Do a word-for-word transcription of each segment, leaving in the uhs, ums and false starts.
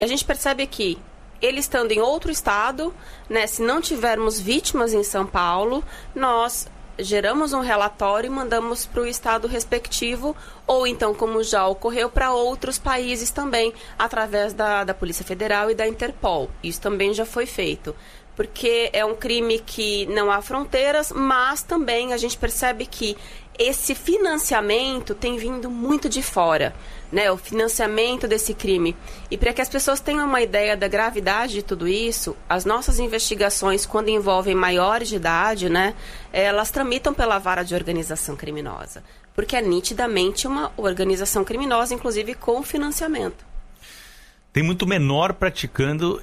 A gente percebe que ele estando em outro estado, né, se não tivermos vítimas em São Paulo, nós geramos um relatório e mandamos para o estado respectivo, ou então, como já ocorreu, para outros países também, através da, da Polícia Federal e da Interpol. Isso também já foi feito, porque é um crime que não há fronteiras, mas também a gente percebe que esse financiamento tem vindo muito de fora, né? O financiamento desse crime. E para que as pessoas tenham uma ideia da gravidade de tudo isso, as nossas investigações, quando envolvem maiores de idade, né, elas tramitam pela vara de organização criminosa, porque é nitidamente uma organização criminosa, inclusive com financiamento. Tem muito menor praticando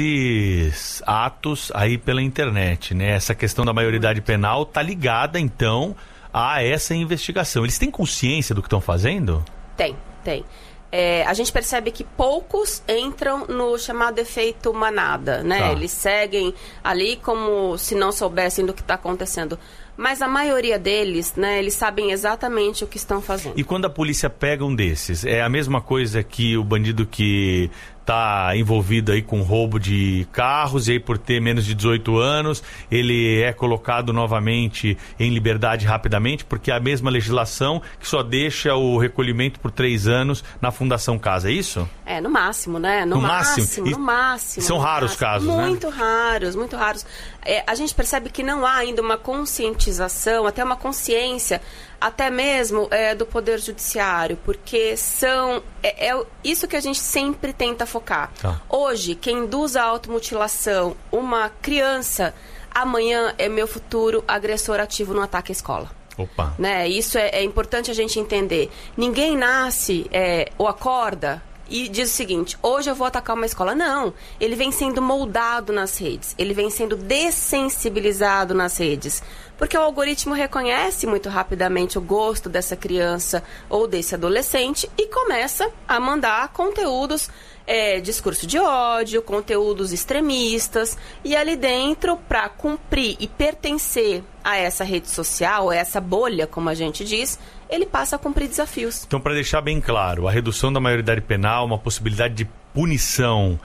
esses atos aí pela internet, né? Essa questão da maioridade penal está ligada, então, a essa investigação. Eles têm consciência do que estão fazendo? Tem, tem. É, a gente percebe que poucos entram no chamado efeito manada, né? Tá. Eles seguem ali como se não soubessem do que está acontecendo. Mas a maioria deles, né, eles sabem exatamente o que estão fazendo. E quando a polícia pega um desses, é a mesma coisa que o bandido que está envolvido aí com roubo de carros, e aí por ter menos de dezoito anos, ele é colocado novamente em liberdade rapidamente, porque é a mesma legislação que só deixa o recolhimento por três anos na Fundação Casa, é isso? É, no máximo, né? No, no máximo, máximo, no máximo. São no raros máximo. casos, muito né? Muito raros, muito raros. É, a gente percebe que não há ainda uma conscientização, até uma consciência, até mesmo é, do Poder Judiciário, porque são é, é isso que a gente sempre tenta focar. Tá. Hoje, quem induz a automutilação, uma criança, amanhã é meu futuro agressor ativo no ataque à escola. Opa. Né? Isso é, é importante a gente entender. Ninguém nasce é, ou acorda e diz o seguinte: hoje eu vou atacar uma escola. Não, ele vem sendo moldado nas redes, ele vem sendo dessensibilizado nas redes, porque o algoritmo reconhece muito rapidamente o gosto dessa criança ou desse adolescente e começa a mandar conteúdos, é, discurso de ódio, conteúdos extremistas, e ali dentro, para cumprir e pertencer a essa rede social, a essa bolha, como a gente diz, ele passa a cumprir desafios. Então, para deixar bem claro, a redução da maioridade penal, uma possibilidade de punição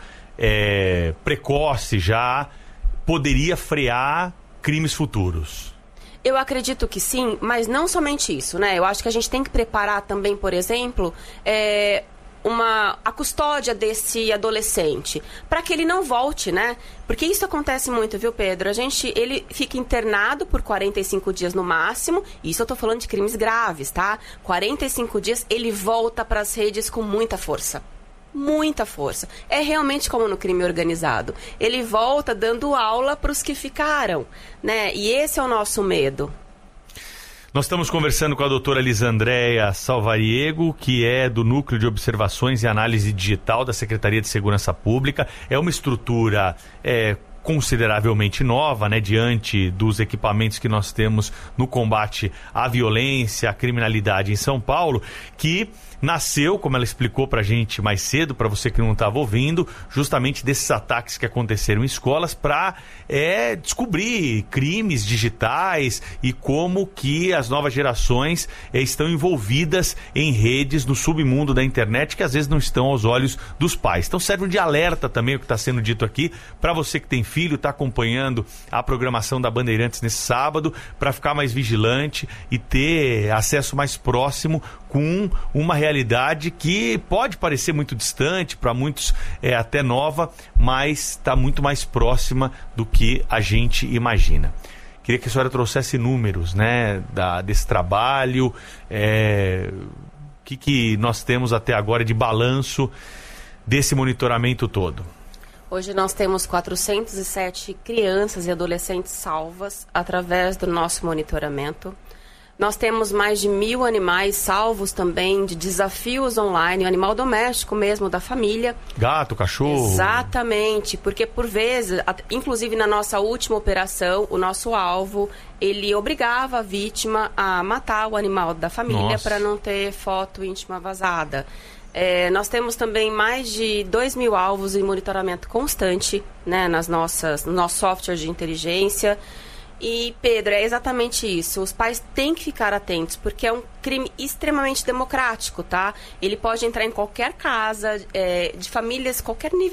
é, precoce já, poderia frear crimes futuros. Eu acredito que sim, mas não somente isso, né? Eu acho que a gente tem que preparar também, por exemplo, é, uma, a custódia desse adolescente, para que ele não volte, né? Porque isso acontece muito, viu, Pedro? A gente, ele fica internado por quarenta e cinco dias no máximo, isso eu tô falando de crimes graves, tá? quarenta e cinco dias, ele volta para as redes com muita força. Muita força. É realmente como no crime organizado. Ele volta dando aula para os que ficaram, né? E esse é o nosso medo. Nós estamos conversando com a doutora Lisandréia Salvariego, que é do Núcleo de Observações e Análise Digital da Secretaria de Segurança Pública. É uma estrutura é, consideravelmente nova, né, diante dos equipamentos que nós temos no combate à violência, à criminalidade em São Paulo, que nasceu, como ela explicou pra gente mais cedo, para você que não estava ouvindo, justamente desses ataques que aconteceram em escolas para é, descobrir crimes digitais e como que as novas gerações é, estão envolvidas em redes no submundo da internet que às vezes não estão aos olhos dos pais. Então serve de alerta também o que está sendo dito aqui para você que tem filho, está acompanhando a programação da Bandeirantes nesse sábado, para ficar mais vigilante e ter acesso mais próximo com uma realidade que pode parecer muito distante, para muitos é até nova, mas está muito mais próxima do que a gente imagina. Queria que a senhora trouxesse números, né, da, desse trabalho, é, o que, que nós temos até agora de balanço desse monitoramento todo. Hoje nós temos quatrocentas e sete crianças e adolescentes salvas através do nosso monitoramento. Nós temos mais de mil animais salvos também de desafios online, animal doméstico mesmo, da família. Gato, cachorro. Exatamente, porque por vezes, inclusive na nossa última operação, o nosso alvo, ele obrigava a vítima a matar o animal da família para não ter foto íntima vazada. É, nós temos também mais de dois mil alvos em monitoramento constante, né, nas nossas, no nosso software de inteligência. E, Pedro, é exatamente isso. Os pais têm que ficar atentos, porque é um crime extremamente democrático, tá? Ele pode entrar em qualquer casa, é, de famílias, qualquer nível